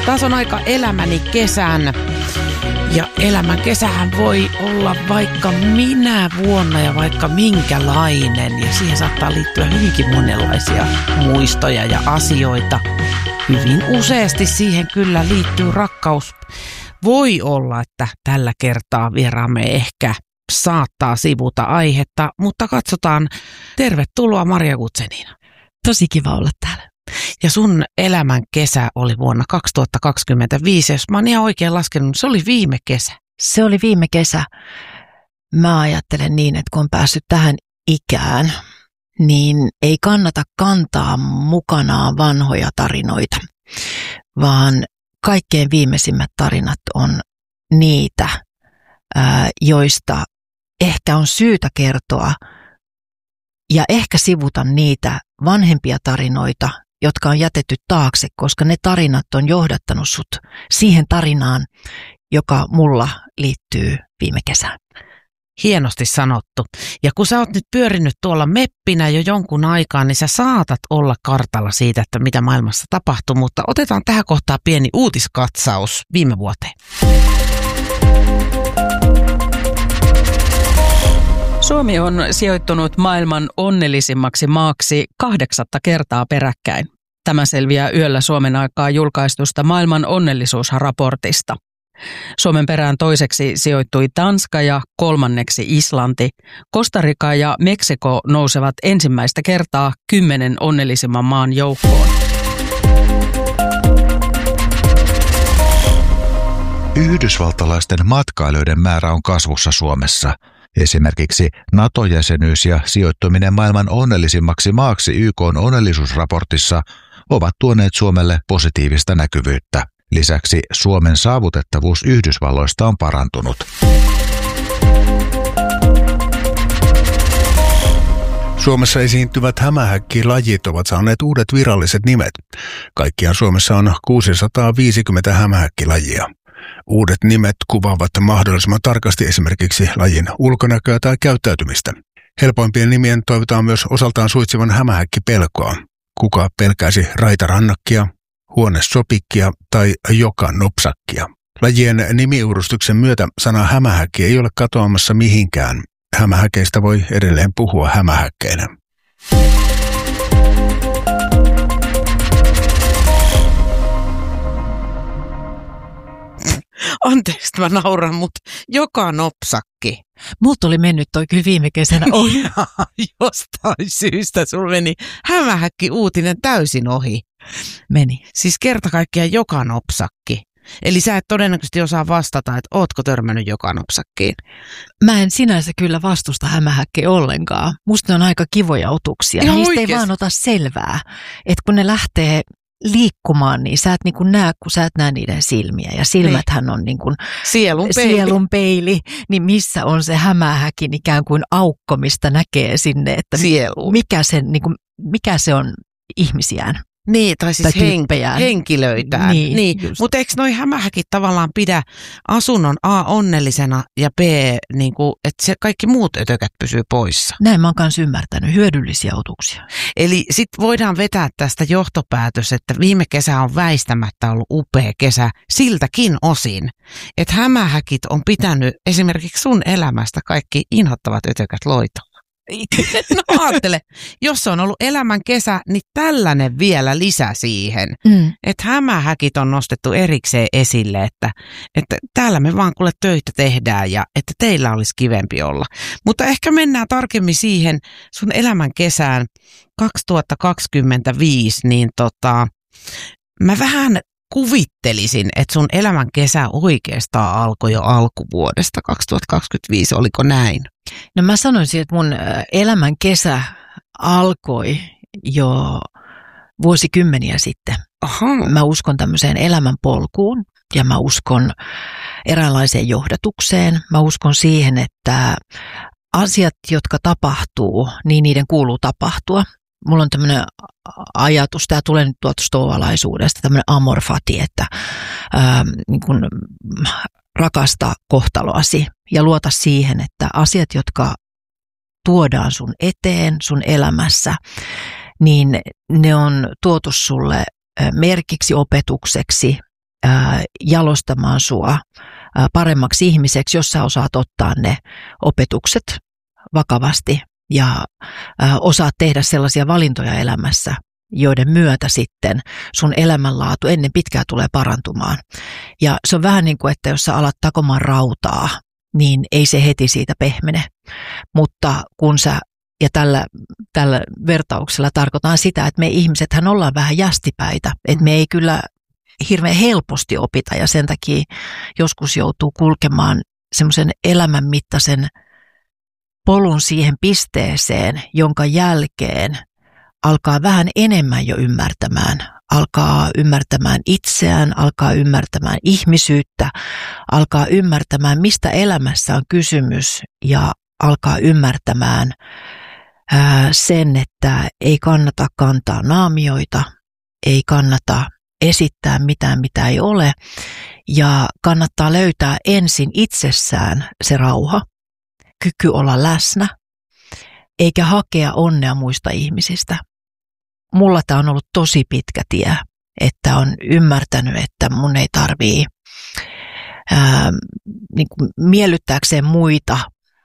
Taas on aika elämäni kesän. Ja elämän kesähän voi olla vaikka minä vuonna ja vaikka minkälainen. Ja siihen saattaa liittyä hyvinkin monenlaisia muistoja ja asioita. Hyvin useasti siihen kyllä liittyy rakkaus. Voi olla, että tällä kertaa vieraamme ehkä saattaa sivuta aihetta, mutta katsotaan. Tervetuloa Maria Guzenina. Tosi kiva olla täällä. Ja sun elämän kesä oli vuonna 2025, jos mä oon ihan oikein laskenut, se oli viime kesä. Se oli viime kesä. Mä ajattelen niin, että kun on päässyt tähän ikään, niin ei kannata kantaa mukanaan vanhoja tarinoita, vaan kaikkein viimeisimmät tarinat on niitä, joista ehkä on syytä kertoa ja ehkä sivuta niitä vanhempia tarinoita, jotka on jätetty taakse, koska ne tarinat on johdattanut sut siihen tarinaan, joka mulla liittyy viime kesään. Hienosti sanottu. Ja kun sä oot nyt pyörinyt tuolla meppinä jo jonkun aikaa, niin sä saatat olla kartalla siitä, että mitä maailmassa tapahtuu, mutta otetaan tähän kohtaan pieni uutiskatsaus viime vuoteen. Suomi on sijoittunut maailman onnellisimmaksi maaksi 8. kertaa peräkkäin. Tämä selviää yöllä Suomen aikaa julkaistusta maailman onnellisuusraportista. Suomen perään toiseksi sijoittui Tanska ja 3. Islanti. Costa Rica ja Meksiko nousevat ensimmäistä kertaa 10 onnellisimman maan joukkoon. Yhdysvaltalaisten matkailijoiden määrä on kasvussa Suomessa. Esimerkiksi NATO-jäsenyys ja sijoittuminen maailman onnellisimmaksi maaksi YK:n onnellisuusraportissa ovat tuoneet Suomelle positiivista näkyvyyttä. Lisäksi Suomen saavutettavuus Yhdysvalloista on parantunut. Suomessa esiintyvät hämähäkkilajit ovat saaneet uudet viralliset nimet. Kaikkiaan Suomessa on 650 hämähäkkilajia. Uudet nimet kuvaavat mahdollisimman tarkasti esimerkiksi lajin ulkonäköä tai käyttäytymistä. Helpoimpien nimien toivotaan myös osaltaan suitsivan hämähäkkipelkoa. Kuka pelkäisi raitarannakkia, huonesopikkia tai joka nopsakkia. Lajien nimiuudistuksen myötä sana hämähäkki ei ole katoamassa mihinkään. Hämähäkeistä voi edelleen puhua hämähäkkeinä. Anteeksi, mä nauran, mutta joka nopsakki. Multa oli mennyt toi kyllä viime kesänä ohi. Jostain syystä sulla meni hämähäkki-uutinen täysin ohi. Meni. Siis kerta kaikkiaan joka nopsakki. Eli sä et todennäköisesti osaa vastata, että ootko törmännyt joka nopsakkiin. Mä en sinänsä kyllä vastusta hämähäkkiä ollenkaan. Musta ne on aika kivoja otuksia. Ihan niistä oikeasti. ei vaan ota selvää, että kun ne lähtee liikkumaan, niin sä et niin kuin näe, kun sä et näe niiden silmiä. Ja silmäthän on niin kuin sielun peili, niin missä on se hämähäkin ikään kuin aukko, mistä näkee sinne, että mikä se on ihmisiään. Niin, tai siis henkilöitään. Niin. Mutta eikö noi hämähäkit tavallaan pidä asunnon A onnellisena ja B, niin että kaikki muut ötökät pysyy poissa? Näin mä oon kanssa ymmärtänyt. Hyödyllisiä otuksia. Eli sitten voidaan vetää tästä johtopäätös, että viime kesä on väistämättä ollut upea kesä siltäkin osin, että hämähäkit on pitänyt esimerkiksi sun elämästä kaikki inhottavat ötökät loitolla. No ajattele, jos se on ollut elämän kesä, niin tällainen vielä lisä siihen, että hämähäkit on nostettu erikseen esille, että täällä me vaan kuule töitä tehdään ja että teillä olisi kivempi olla. Mutta ehkä mennään tarkemmin siihen sun elämän kesään 2025, niin mä vähän kuvittelisin, että sun elämän kesä oikeastaan alkoi jo alkuvuodesta 2025, oliko näin? No mä sanoisin, että mun elämän kesä alkoi jo vuosikymmeniä sitten. Aha. Mä uskon tämmöiseen elämänpolkuun ja mä uskon eräänlaiseen johdatukseen. Mä uskon siihen, että asiat, jotka tapahtuu, niin niiden kuuluu tapahtua. Mulla on tämmöinen ajatus, tämä tulee nyt tuolta stoalaisuudesta, tämmöinen amor fati, että niin kun rakasta kohtaloasi ja luota siihen, että asiat, jotka tuodaan sun eteen, sun elämässä, niin ne on tuotu sulle merkiksi, opetukseksi, jalostamaan sua paremmaksi ihmiseksi, jos sä osaat ottaa ne opetukset vakavasti ja osaat tehdä sellaisia valintoja elämässä, joiden myötä sitten sun elämänlaatu ennen pitkää tulee parantumaan. Ja se on vähän niin kuin, että jos sä alat takomaan rautaa, niin ei se heti siitä pehmene. Mutta kun sä, ja tällä vertauksella tarkoitan sitä, että me ihmisethän ollaan vähän jästipäitä, että me ei kyllä hirveän helposti opita ja sen takia joskus joutuu kulkemaan semmoisen elämänmittaisen polun siihen pisteeseen, jonka jälkeen alkaa vähän enemmän jo alkaa ymmärtämään itseään, alkaa ymmärtämään ihmisyyttä, alkaa ymmärtämään, mistä elämässä on kysymys ja alkaa ymmärtämään sen, että ei kannata kantaa naamioita, ei kannata esittää mitään, mitä ei ole ja kannattaa löytää ensin itsessään se rauha, kyky olla läsnä, eikä hakea onnea muista ihmisistä. Mulla tämä on ollut tosi pitkä tie, että on ymmärtänyt, että mun ei tarvii niin kuin miellyttääkseen muita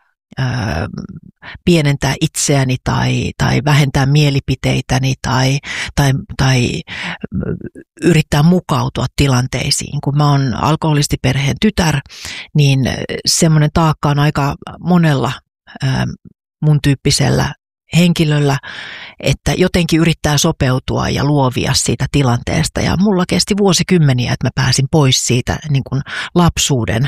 pienentää itseäni tai vähentää mielipiteitäni tai yrittää mukautua tilanteisiin. Kun mä oon alkoholistiperheen tytär, niin semmoinen taakka on aika monella mun tyyppisellä henkilöllä, että jotenkin yrittää sopeutua ja luovia siitä tilanteesta. Ja mulla kesti vuosikymmeniä, että mä pääsin pois siitä niin kuin lapsuuden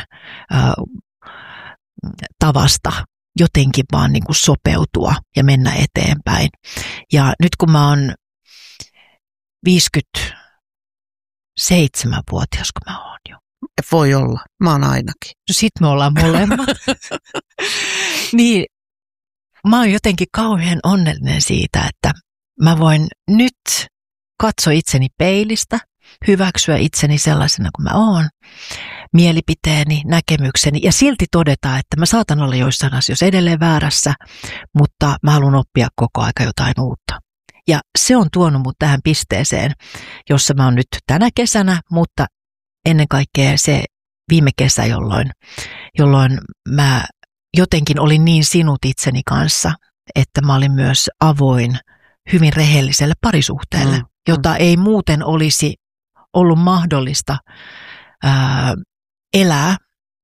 tavasta jotenkin vaan niin kuin sopeutua ja mennä eteenpäin. Ja nyt kun mä oon 57-vuotias, kun mä oon jo. Voi olla, mä oon ainakin. No sit me ollaan molemmat. Niin, mä oon jotenkin kauhean onnellinen siitä, että mä voin nyt katsoa itseni peilistä, hyväksyä itseni sellaisena kuin mä oon, mielipiteeni, näkemykseni ja silti todeta, että mä saatan olla joissain asioissa edelleen väärässä, mutta mä haluan oppia koko aika jotain uutta. Ja se on tuonut mut tähän pisteeseen, jossa mä oon nyt tänä kesänä, mutta ennen kaikkea se viime kesä, jolloin mä jotenkin olin niin sinut itseni kanssa, että mä olin myös avoin hyvin rehelliselle parisuhteelle, jota ei muuten olisi ollut mahdollista elää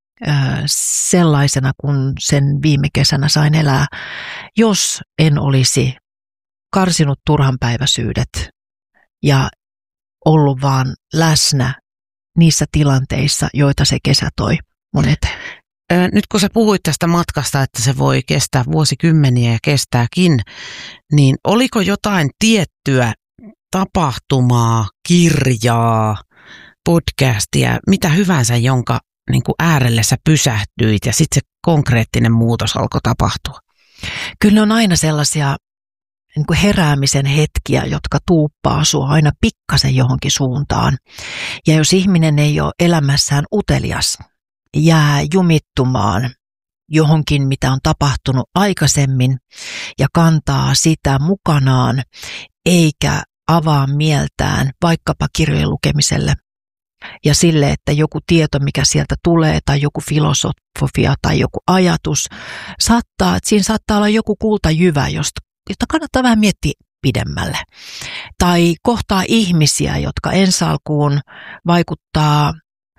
sellaisena kuin sen viime kesänä sain elää, jos en olisi karsinut turhanpäiväisyydet ja ollut vaan läsnä niissä tilanteissa, joita se kesä toi mun eteen. Nyt kun sä puhuit tästä matkasta, että se voi kestää vuosikymmeniä ja kestääkin, niin oliko jotain tiettyä tapahtumaa, kirjaa, podcastia, mitä hyvänsä, jonka niin kuin äärelle sä pysähtyit ja sitten se konkreettinen muutos alkoi tapahtua? Kyllä on aina sellaisia niin kuin heräämisen hetkiä, jotka tuuppaa sua aina pikkasen johonkin suuntaan. Ja jos ihminen ei ole elämässään utelias, jää jumittumaan johonkin, mitä on tapahtunut aikaisemmin ja kantaa sitä mukanaan, eikä avaa mieltään vaikkapa kirjojen lukemiselle ja sille, että joku tieto, mikä sieltä tulee, tai joku filosofia tai joku ajatus, siinä saattaa olla joku kultajyvä, jota kannattaa vähän miettiä pidemmälle. Tai kohtaa ihmisiä, jotka ensi alkuun vaikuttaa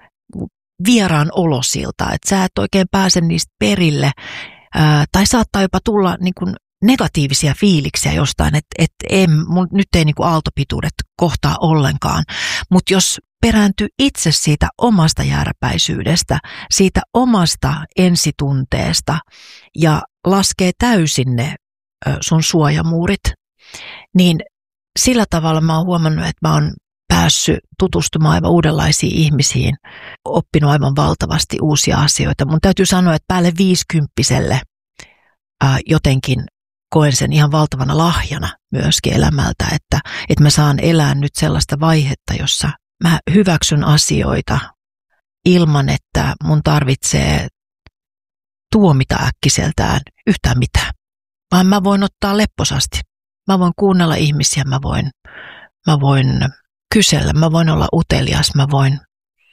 vieraan olosilta, että sä et oikein pääse niistä perille, tai saattaa jopa tulla niin kuin negatiivisia fiiliksiä jostain, että nyt ei niin kuin aaltopituudet kohtaa ollenkaan. Mutta jos perääntyy itse siitä omasta jääräpäisyydestä, siitä omasta ensitunteesta ja laskee täysin ne sun suojamuurit, niin sillä tavalla mä oon huomannut, että mä oon päässyt tutustumaan aivan uudenlaisiin ihmisiin, oppinut aivan valtavasti uusia asioita. Mun täytyy sanoa, että päälle 50-vuotiaalle jotenkin koen sen ihan valtavana lahjana myöskin elämältä, että mä saan elää nyt sellaista vaihetta, jossa mä hyväksyn asioita ilman, että mun tarvitsee tuomita äkkiseltään yhtään mitään. Vaan mä voin ottaa lepposasti. Mä voin kuunnella ihmisiä, mä voin kysellä, mä voin olla utelias, mä voin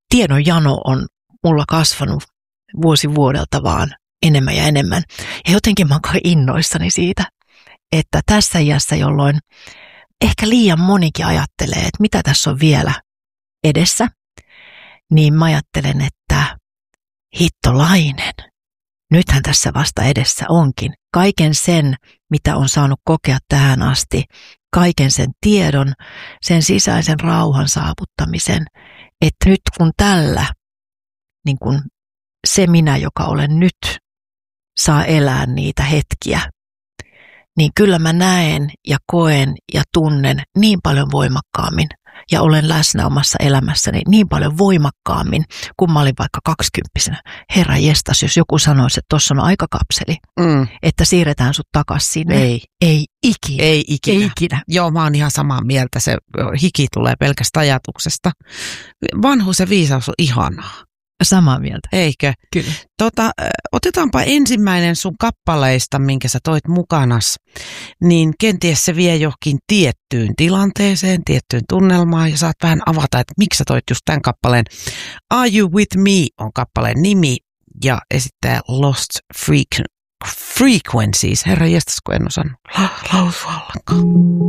tiedon jano on mulla kasvanut vuosi vuodelta vaan enemmän ja enemmän. Ja jotenkin mä oon innoissani siitä, että tässä iässä, jolloin ehkä liian monikin ajattelee, että mitä tässä on vielä edessä, niin mä ajattelen, että hittolainen, nythän tässä vasta edessä onkin. Kaiken sen, mitä on saanut kokea tähän asti, kaiken sen tiedon, sen sisäisen rauhan saavuttamisen, että nyt kun tällä, niin kun se minä, joka olen nyt, saa elää niitä hetkiä, niin kyllä mä näen ja koen ja tunnen niin paljon voimakkaammin ja olen läsnä omassa elämässäni niin paljon voimakkaammin, kun mä olin vaikka 20-vuotiaana. Herra jestas, jos joku sanoisi, että tuossa on aikakapseli, että siirretään sut takaisin sinne. Ei ikinä. Ei ikinä. Joo, mä oon ihan samaa mieltä. Se hiki tulee pelkästä ajatuksesta. Vanhuus ja viisaus on ihanaa. Samaa mieltä. Eikö? Kyllä. Otetaanpa ensimmäinen sun kappaleista, minkä sä toit mukanas, niin kenties se vie johonkin tiettyyn tilanteeseen, tiettyyn tunnelmaan ja saat vähän avata, että miksi sä toit just tämän kappaleen. Are You With Me on kappaleen nimi ja esittää Lost Frequencies. Herra jestas, kun en osannut lausua ollenkaan.